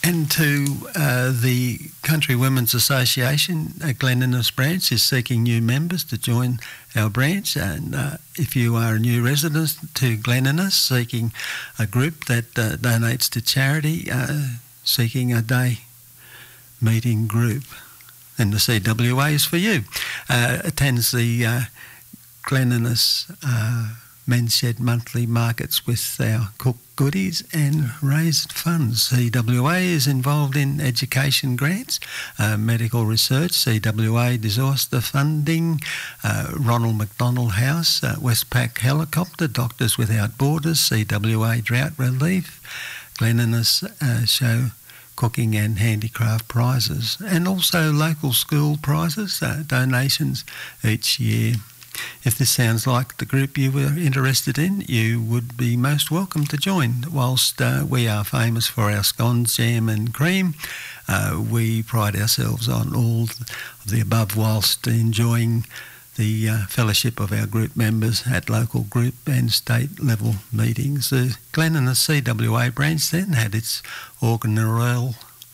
And to the Country Women's Association, Glen Innes branch is seeking new members to join our branch. And if you are a new resident to Glen Innes, seeking a group that donates to charity, seeking a day meeting group, and the CWA is for you. Attends the Glen Innes Men's Shed monthly markets with our cooked goodies and raised funds. CWA is involved in education grants, medical research, CWA disaster funding, Ronald McDonald House, Westpac Helicopter, Doctors Without Borders, CWA drought relief, Glen Innes show cooking and handicraft prizes, and also local school prizes, donations each year. If this sounds like the group you were interested in, you would be most welcome to join. Whilst we are famous for our scones, jam and cream, we pride ourselves on all of the above whilst enjoying the fellowship of our group members at local group and state level meetings. The Glen Innes CWA branch then had its inaugural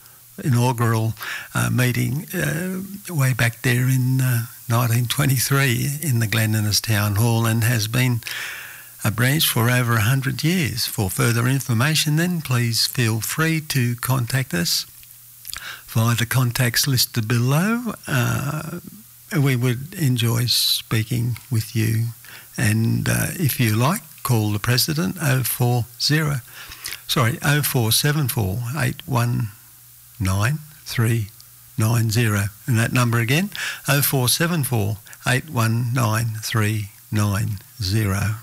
meeting way back there in 1923 in the Glen Innes Town Hall, and has been a branch for over 100 years. For further information then, please feel free to contact us via the contacts listed below. We would enjoy speaking with you, and if you like, call the President 0474 819 390, and that number again 0474 819 390.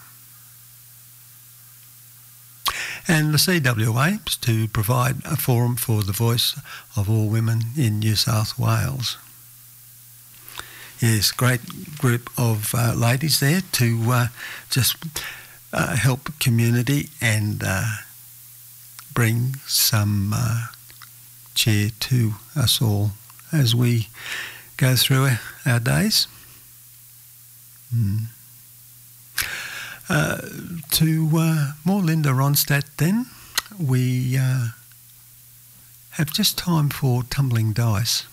And the CWA aims to provide a forum for the voice of all women in New South Wales. Yes, great group of ladies there to just help community and bring some cheer to us all as we go through our days. To more Linda Ronstadt then, we have just time for Tumbling Dice.